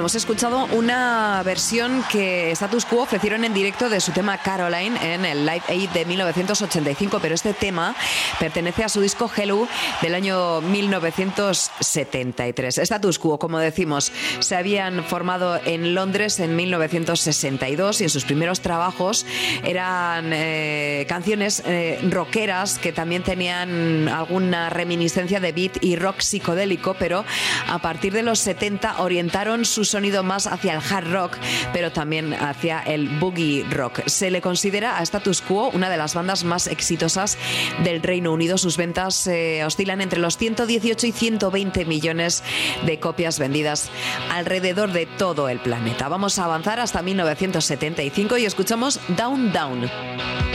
hemos escuchado una versión que Status Quo ofrecieron en directo de su tema Caroline en el Live Aid de 1985, pero este tema pertenece a su disco Hello del año 1973. Status Quo, como decimos, se habían formado en Londres en 1962 y en sus primeros trabajos eran canciones rockeras que también tenían alguna reminiscencia de beat y rock psicodélico, pero a partir de los 70 orientaron su sonido más hacia el hard rock, pero también hacia el boogie rock. Se le considera a Status Quo una de las bandas más exitosas del Reino Unido. Sus ventas oscilan entre los 118 y 120 millones de copias vendidas alrededor de todo el planeta. Vamos a avanzar hasta 1975 y escuchamos Down Down.